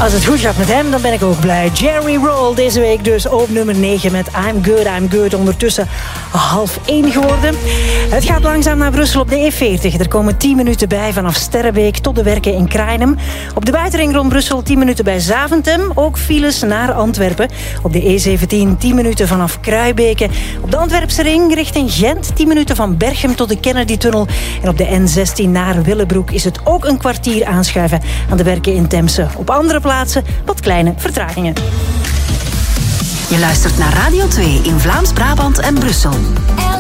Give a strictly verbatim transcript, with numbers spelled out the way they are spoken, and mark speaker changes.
Speaker 1: Als het goed gaat met hem, dan ben ik ook blij. Jerry Roll deze week dus op nummer negen met I'm Good, I'm Good. Ondertussen half één geworden. Het gaat langzaam naar Brussel op de E veertig. Er komen tien minuten bij vanaf Sterrebeek tot de werken in Krainem. Op de buitenring rond Brussel tien minuten bij Zaventem. Ook files naar Antwerpen. Op de E zeventien tien minuten vanaf Kruibeke. Op de Antwerpse ring richting Gent tien minuten van Berchem tot de Kennedy-tunnel. En op de N zestien naar Willebroek is het ook een kwartier aanschuiven aan de werken in Temse. Op andere plaatsen wat kleine vertragingen.
Speaker 2: Je luistert naar Radio twee in Vlaams-Brabant en Brussel.